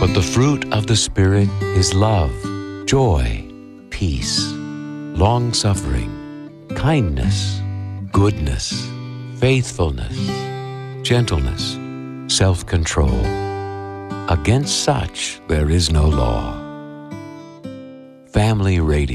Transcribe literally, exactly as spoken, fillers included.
But the fruit of the Spirit is love, joy, peace, long-suffering, kindness, goodness, faithfulness, gentleness, self-control. Against such there is no law. Family Radio.